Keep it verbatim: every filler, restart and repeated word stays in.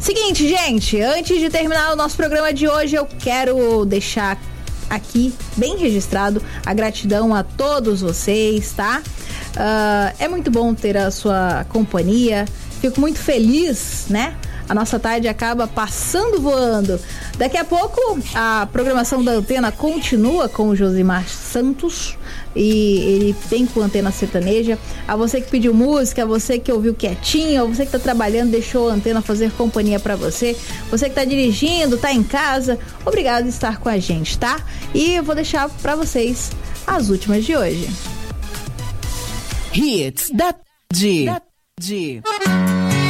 Seguinte, gente, antes de terminar o nosso programa de hoje, eu quero deixar aqui, bem registrado, a gratidão a todos vocês, tá? Uh, é muito bom ter a sua companhia, fico muito feliz, né? A nossa tarde acaba passando voando. Daqui a pouco a programação da Antena continua com o Josimar Santos e ele vem com a Antena Sertaneja. A você que pediu música, a você que ouviu quietinho, a você que tá trabalhando, deixou a Antena fazer companhia pra você, você que tá dirigindo, tá em casa, obrigado por estar com a gente, tá? E eu vou deixar pra vocês as últimas de hoje. Hits da tarde.